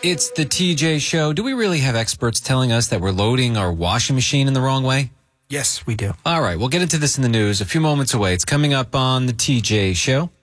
It's the TJ Show. Do we really have experts telling us that we're loading our washing machine in the wrong way? Yes, we do. All right, we'll get into this in the news a few moments away. It's coming up on the TJ Show.